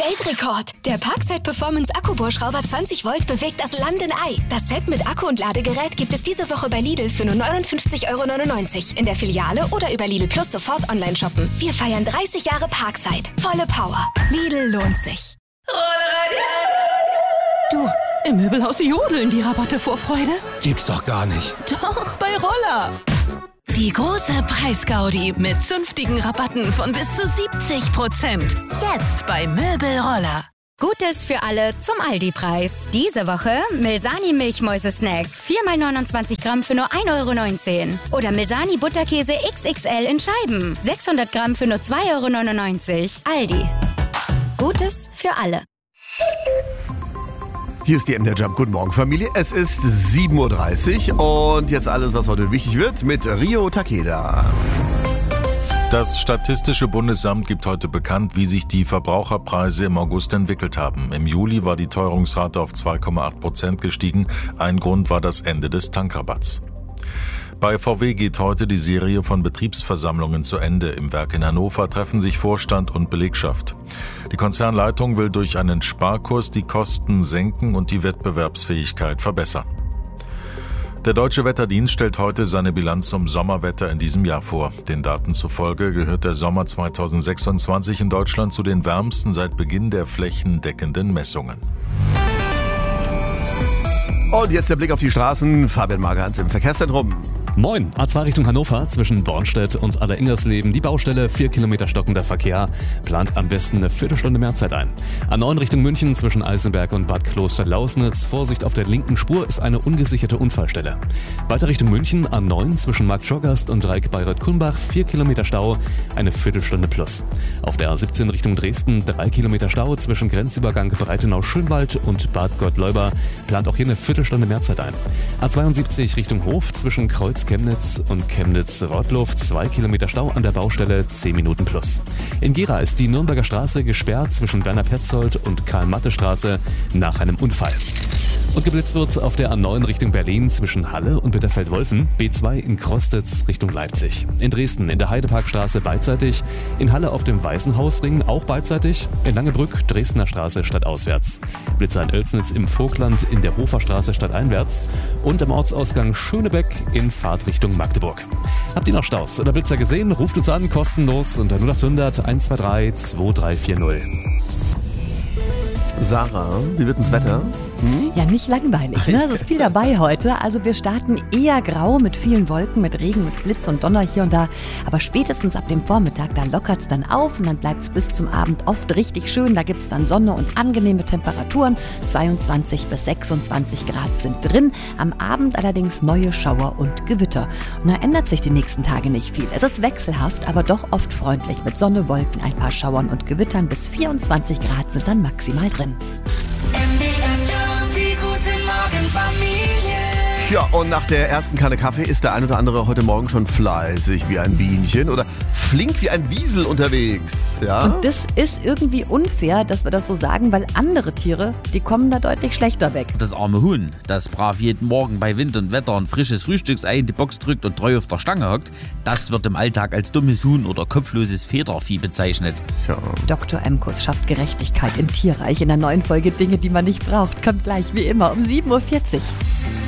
Weltrekord! Der Parkside Performance Akkubohrschrauber 20 Volt bewegt das Land in Ei. Das Set mit Akku und Ladegerät gibt es diese Woche bei Lidl für nur 59,99 € in der Filiale oder über Lidl Plus sofort online shoppen. Wir feiern 30 Jahre Parkside. Volle Power. Lidl lohnt sich. Du, im Möbelhaus jodeln die Rabatte vor Freude. Gibt's doch gar nicht. Doch, bei Roller. Die große Preisgaudi mit zünftigen Rabatten von bis zu 70%. Jetzt bei Möbelroller. Gutes für alle zum Aldi-Preis. Diese Woche Milsani Milchmäuse-Snack. 4x29 Gramm für nur 1,19 €. Oder Milsani Butterkäse XXL in Scheiben. 600 Gramm für nur 2,99 €. Aldi. Gutes für alle. Hier ist die MDR Jump. Guten Morgen, Familie. Es ist 7:30 Uhr und jetzt alles, was heute wichtig wird, mit Rio Takeda. Das Statistische Bundesamt gibt heute bekannt, wie sich die Verbraucherpreise im August entwickelt haben. Im Juli war die Teuerungsrate auf 2,8% gestiegen. Ein Grund war das Ende des Tankrabatts. Bei VW geht heute die Serie von Betriebsversammlungen zu Ende. Im Werk in Hannover treffen sich Vorstand und Belegschaft. Die Konzernleitung will durch einen Sparkurs die Kosten senken und die Wettbewerbsfähigkeit verbessern. Der Deutsche Wetterdienst stellt heute seine Bilanz zum Sommerwetter in diesem Jahr vor. Den Daten zufolge gehört der Sommer 2026 in Deutschland zu den wärmsten seit Beginn der flächendeckenden Messungen. Und jetzt der Blick auf die Straßen. Fabian Magerhans im Verkehrszentrum. Moin, A2 Richtung Hannover zwischen Bornstedt und Aller-Ingersleben. Die Baustelle, 4 Kilometer stockender Verkehr. Plant am besten eine Viertelstunde mehr Zeit ein. A9 Richtung München zwischen Eisenberg und Bad Kloster-Lausnitz. Vorsicht, auf der linken Spur ist eine ungesicherte Unfallstelle. Weiter Richtung München, A9 zwischen Marktschorgast und Dreieck Bayreuth-Kulmbach. 4 Kilometer Stau, eine Viertelstunde plus. Auf der A17 Richtung Dresden 3 Kilometer Stau zwischen Grenzübergang Breitenau-Schönwald und Bad Gottleuba. Plant auch hier eine Viertelstunde mehr Zeit ein. A72 Richtung Hof zwischen Kreuz-Chemnitz und Chemnitz-Rottluft 2 Kilometer Stau an der Baustelle, 10 Minuten plus. In Gera ist die Nürnberger Straße gesperrt zwischen Werner-Petzold und Karl-Matte-Straße nach einem Unfall. Und geblitzt wird auf der A9 Richtung Berlin zwischen Halle und Bitterfeld-Wolfen, B2 in Krostitz Richtung Leipzig. In Dresden in der Heideparkstraße beidseitig, in Halle auf dem Weißenhausring auch beidseitig, in Langebrück Dresdner Straße stadtauswärts. Blitzer in Oelsnitz im Vogtland in der Hoferstraße stadteinwärts und am Ortsausgang Schönebeck in Fahrtrichtung Magdeburg. Habt ihr noch Staus oder Blitzer gesehen? Ruft uns an, kostenlos unter 0800 123 2340. Sarah, wie wird denn das Wetter? Ja, nicht langweilig, ne? Es ist viel dabei heute. Also wir starten eher grau mit vielen Wolken, mit Regen, mit Blitz und Donner hier und da. Aber spätestens ab dem Vormittag, da lockert es dann auf und dann bleibt es bis zum Abend oft richtig schön. Da gibt es dann Sonne und angenehme Temperaturen. 22 bis 26 Grad sind drin. Am Abend allerdings neue Schauer und Gewitter. Und da ändert sich die nächsten Tage nicht viel. Es ist wechselhaft, aber doch oft freundlich mit Sonne, Wolken, ein paar Schauern und Gewittern. Bis 24 Grad sind dann maximal drin. Ja, und nach der ersten Kanne Kaffee ist der ein oder andere heute Morgen schon fleißig wie ein Bienchen oder flink wie ein Wiesel unterwegs. Ja? Und das ist irgendwie unfair, dass wir das so sagen, weil andere Tiere, die kommen da deutlich schlechter weg. Das arme Huhn, das brav jeden Morgen bei Wind und Wetter ein frisches Frühstücksei in die Box drückt und treu auf der Stange hockt, das wird im Alltag als dummes Huhn oder kopfloses Federvieh bezeichnet. Ja. Dr. Emkus schafft Gerechtigkeit im Tierreich in der neuen Folge Dinge, die man nicht braucht. Kommt gleich wie immer um 7:40 Uhr.